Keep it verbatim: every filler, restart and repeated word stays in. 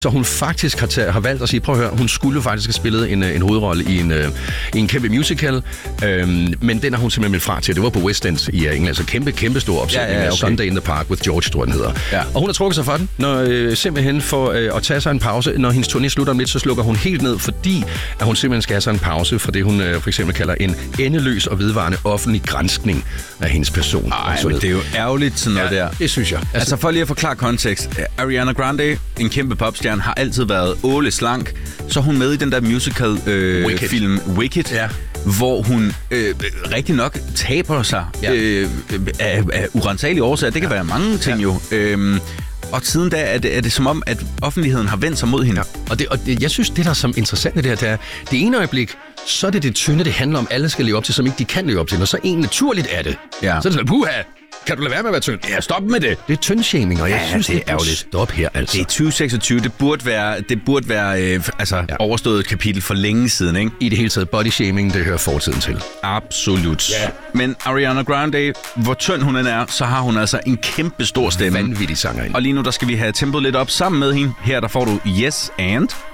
Så hun faktisk har, taget, har valgt at sige, prøv at høre, hun skulle faktisk have spillet en, en hovedrolle i en, i en kæmpe musical, øhm, men den har hun simpelthen meldt fra til. Det var på West End i England, altså kæmpe, kæmpe stor opsætning, ja, ja, okay. Sunday in the Park with George, tror den hedder. Ja. Og hun har trukket sig for den, når, øh, simpelthen for øh, at tage sig en pause. Når hendes turné slutter om lidt, så slukker hun helt ned, fordi at hun simpelthen skal have sig en pause for det, hun øh, for eksempel kalder en endeløs og vedvarende offentlig granskning af hendes person. Ej, men det er jo ærgerligt sådan noget ja, der. Det synes jeg. Altså, altså for lige at forklare kontekst. Ariana Grande, en kæmpe popstjerne, har altid været åle slank. Så er hun med i den der musical øh, Wicked. film Wicked, ja. Hvor hun øh, rigtig nok taber sig ja. øh, af, af urensagelige årsager. Det kan ja. være mange ting ja. jo. Øhm, og siden da er det, er det som om, at offentligheden har vendt sig mod hende. Ja. Og, det, og det, jeg synes, det der er som interessant det her, det er, det ene øjeblik, så er det det tynde, det handler om, alle skal leve op til, som ikke de kan leve op til. Og så en naturligt er det. Ja. Så er det sådan, puha, kan du lade være med at være tynd? Ja, stop med det. Det er tyndshaming, og jeg ja, synes, det er ærgerligt. Stop her, altså. Det er tyve seksogtyve. Det burde være, det burde være øh, altså, ja. overstået et kapitel for længe siden, ikke? I det hele taget, bodyshaming, det hører fortiden til. Absolut. Ja. Men Ariana Grande, hvor tynd hun end er, så har hun altså en kæmpe stor stemme. Vanvittig sangerinde. Og lige nu, der skal vi have tempoet lidt op sammen med hende. Her, der får du Yes and...